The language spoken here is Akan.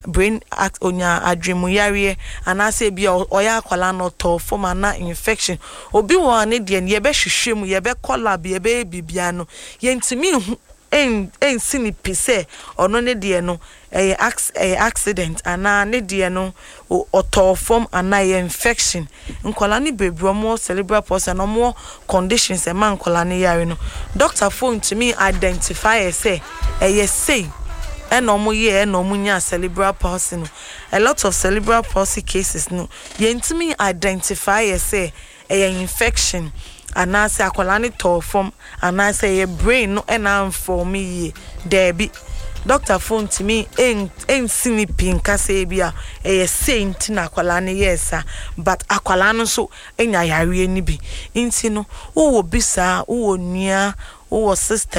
brain onya adwemuyare anase bia oya akwala no to form na infection obi wo ne de ye be hwehwem ye be collab ye be bibia no ye ntimi en sini pise ono ne de no accident ana ne de no oto form ana infection nkola ni bebro mo cerebral palsy no mo conditions e man nkola ne yare no doctor phone to me identify say say no mo ye no mo nya cerebral palsy no a lot of cerebral palsy cases no ye ntimi identify say infection anase akwala ne to form anase ye brain no na form ye there be doctor phone to me en sinipi nkase bia saint na akwala ne yesa but akwala no so enya yare ni bi nti no wo bisa wo nua wo sister